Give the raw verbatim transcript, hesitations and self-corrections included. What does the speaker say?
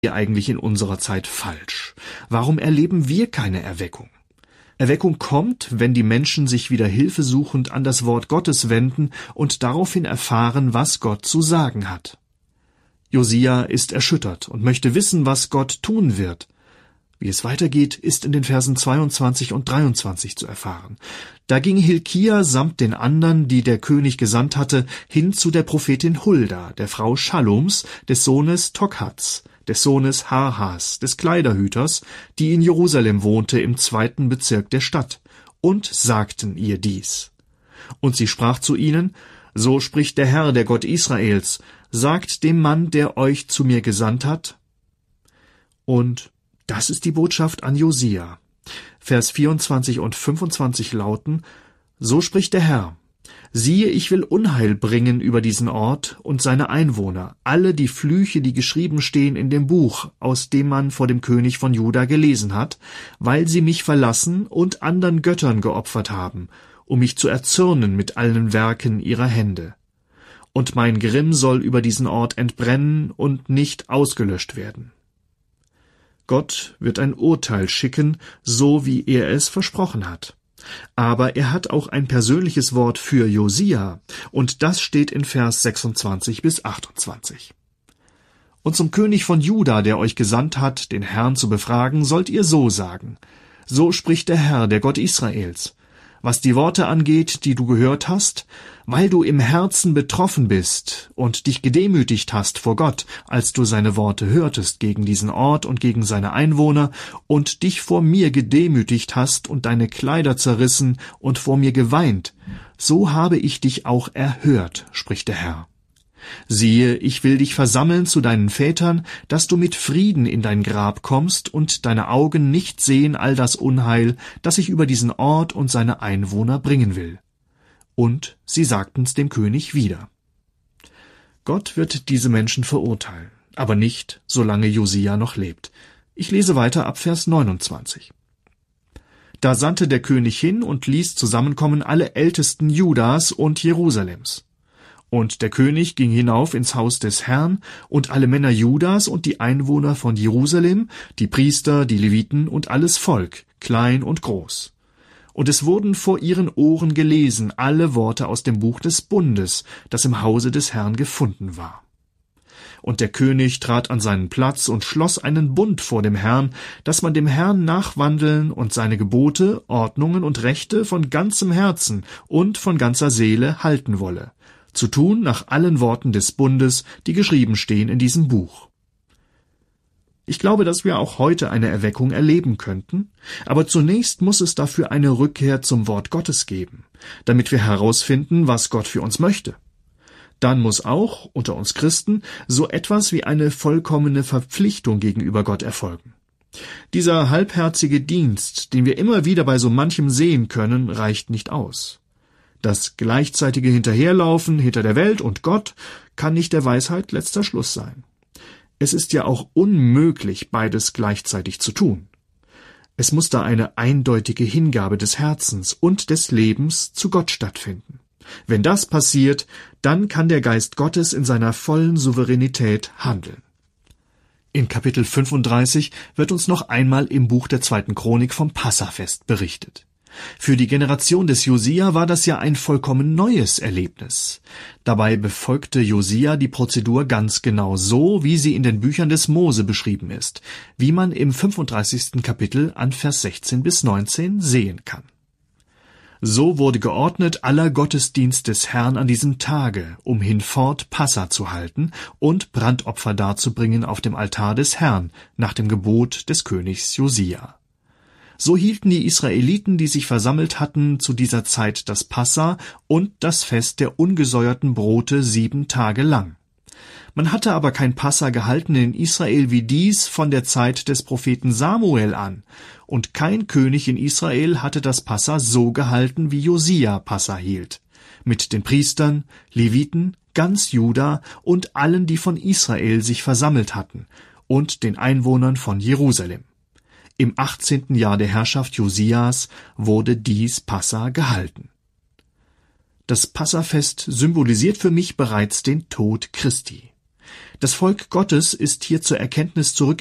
wir eigentlich in unserer Zeit falsch? Warum erleben wir keine Erweckung? Erweckung kommt, wenn die Menschen sich wieder hilfesuchend an das Wort Gottes wenden und daraufhin erfahren, was Gott zu sagen hat. Josia ist erschüttert und möchte wissen, was Gott tun wird. Wie es weitergeht, ist in den Versen zweiundzwanzig und dreiundzwanzig zu erfahren. Da ging Hilkia samt den anderen, die der König gesandt hatte, hin zu der Prophetin Hulda, der Frau Schallums, des Sohnes Tokhats, des Sohnes Harhas, des Kleiderhüters, die in Jerusalem wohnte, im zweiten Bezirk der Stadt, und sagten ihr dies. Und sie sprach zu ihnen: So spricht der Herr, der Gott Israels, sagt dem Mann, der euch zu mir gesandt hat. Und das ist die Botschaft an Josia. Vers vierundzwanzig und fünfundzwanzig lauten: So spricht der Herr: Siehe, ich will Unheil bringen über diesen Ort und seine Einwohner, alle die Flüche, die geschrieben stehen in dem Buch, aus dem man vor dem König von Juda gelesen hat, weil sie mich verlassen und anderen Göttern geopfert haben, um mich zu erzürnen mit allen Werken ihrer Hände. Und mein Grimm soll über diesen Ort entbrennen und nicht ausgelöscht werden. Gott wird ein Urteil schicken, so wie er es versprochen hat. Aber er hat auch ein persönliches Wort für Josia, und das steht in Vers sechsundzwanzig bis achtundzwanzig. Und zum König von Juda, der euch gesandt hat, den Herrn zu befragen, sollt ihr so sagen: So spricht der Herr, der Gott Israels. Was die Worte angeht, die du gehört hast, weil du im Herzen betroffen bist und dich gedemütigt hast vor Gott, als du seine Worte hörtest gegen diesen Ort und gegen seine Einwohner, und dich vor mir gedemütigt hast und deine Kleider zerrissen und vor mir geweint, so habe ich dich auch erhört, spricht der Herr. Siehe, ich will dich versammeln zu deinen Vätern, dass du mit Frieden in dein Grab kommst und deine Augen nicht sehen all das Unheil, das ich über diesen Ort und seine Einwohner bringen will. Und sie sagten's dem König wieder. Gott wird diese Menschen verurteilen, aber nicht, solange Josia noch lebt. Ich lese weiter ab Vers neunundzwanzig. Da sandte der König hin und ließ zusammenkommen alle Ältesten Judas und Jerusalems. Und der König ging hinauf ins Haus des Herrn, und alle Männer Judas und die Einwohner von Jerusalem, die Priester, die Leviten und alles Volk, klein und groß. Und es wurden vor ihren Ohren gelesen alle Worte aus dem Buch des Bundes, das im Hause des Herrn gefunden war. Und der König trat an seinen Platz und schloss einen Bund vor dem Herrn, dass man dem Herrn nachwandeln und seine Gebote, Ordnungen und Rechte von ganzem Herzen und von ganzer Seele halten wolle, zu tun nach allen Worten des Bundes, die geschrieben stehen in diesem Buch. Ich glaube, dass wir auch heute eine Erweckung erleben könnten, aber zunächst muss es dafür eine Rückkehr zum Wort Gottes geben, damit wir herausfinden, was Gott für uns möchte. Dann muss auch, unter uns Christen, so etwas wie eine vollkommene Verpflichtung gegenüber Gott erfolgen. Dieser halbherzige Dienst, den wir immer wieder bei so manchem sehen können, reicht nicht aus. Das gleichzeitige Hinterherlaufen hinter der Welt und Gott kann nicht der Weisheit letzter Schluss sein. Es ist ja auch unmöglich, beides gleichzeitig zu tun. Es muss da eine eindeutige Hingabe des Herzens und des Lebens zu Gott stattfinden. Wenn das passiert, dann kann der Geist Gottes in seiner vollen Souveränität handeln. In Kapitel fünfunddreißig wird uns noch einmal im Buch der zweiten Chronik vom Passafest berichtet. Für die Generation des Josia war das ja ein vollkommen neues Erlebnis. Dabei befolgte Josia die Prozedur ganz genau so, wie sie in den Büchern des Mose beschrieben ist, wie man im fünfunddreißigsten Kapitel an Vers sechzehn bis neunzehn sehen kann. So wurde geordnet aller Gottesdienst des Herrn an diesem Tage, um hinfort Passa zu halten und Brandopfer darzubringen auf dem Altar des Herrn, nach dem Gebot des Königs Josia. So hielten die Israeliten, die sich versammelt hatten, zu dieser Zeit das Passa und das Fest der ungesäuerten Brote sieben Tage lang. Man hatte aber kein Passa gehalten in Israel wie dies von der Zeit des Propheten Samuel an, und kein König in Israel hatte das Passa so gehalten, wie Josia Passa hielt, mit den Priestern, Leviten, ganz Juda und allen, die von Israel sich versammelt hatten, und den Einwohnern von Jerusalem. Im achtzehnten Jahr der Herrschaft Josias wurde dies Passa gehalten. Das Passafest symbolisiert für mich bereits den Tod Christi. Das Volk Gottes ist hier zur Erkenntnis zurückgekommen,